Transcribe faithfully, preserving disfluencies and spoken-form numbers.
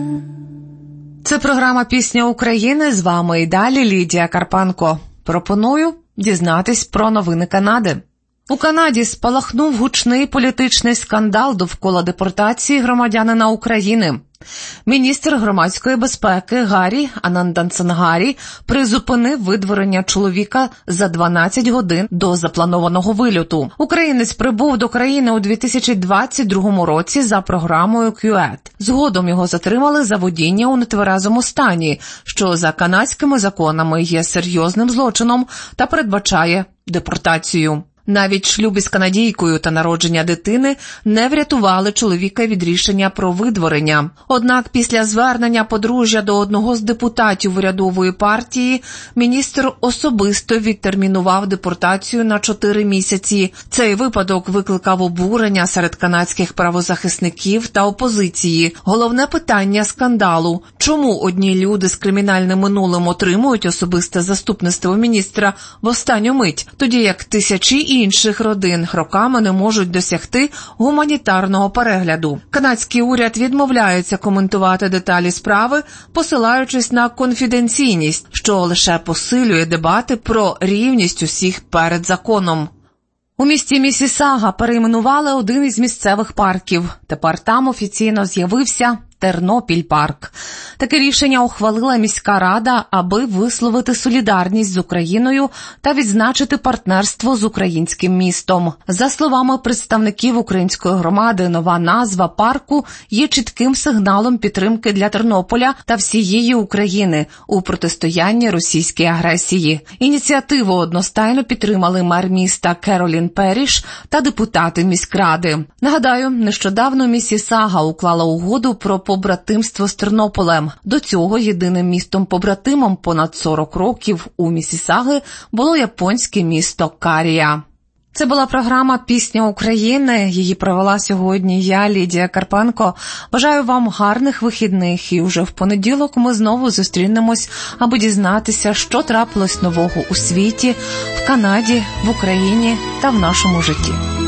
Це програма «Пісня України». З вами і далі Лідія Карпенко. Пропоную дізнатись про новини Канади. У Канаді спалахнув гучний політичний скандал довкола депортації громадянина України. Міністр громадської безпеки Гарі Анандансангарі призупинив видворення чоловіка за дванадцять годин до запланованого вильоту. Українець прибув до країни у дві тисячі двадцять другому році за програмою кюет. Згодом його затримали за водіння у нетверезому стані, що за канадськими законами є серйозним злочином та передбачає депортацію. Навіть шлюб із канадійкою та народження дитини не врятували чоловіка від рішення про видворення. Однак після звернення подружжя до одного з депутатів урядової партії міністр особисто відтермінував депортацію на чотири місяці. Цей випадок викликав обурення серед канадських правозахисників та опозиції. Головне питання скандалу – чому одні люди з кримінальним минулим отримують особисте заступництво міністра в останню мить, тоді як тисячі інших родин роками не можуть досягти гуманітарного перегляду. Канадський уряд відмовляється коментувати деталі справи, посилаючись на конфіденційність, що лише посилює дебати про рівність усіх перед законом. У місті Місісага перейменували один із місцевих парків. Тепер там офіційно з'явився Тернопіль парк. Таке рішення ухвалила міська рада, аби висловити солідарність з Україною та відзначити партнерство з українським містом. За словами представників української громади, нова назва парку є чітким сигналом підтримки для Тернополя та всієї України у протистоянні російській агресії. Ініціативу одностайно підтримали мер міста Керолін Періш та депутати міськради. Нагадаю, нещодавно Місісага уклала угоду про побратимство з Тернополем. До цього єдиним містом-побратимом понад сорок років у Місісаги було японське місто Карія. Це була програма «Пісня України». Її провела сьогодні я, Лідія Карпенко. Бажаю вам гарних вихідних, і вже в понеділок ми знову зустрінемось, аби дізнатися, що трапилось нового у світі, в Канаді, в Україні та в нашому житті.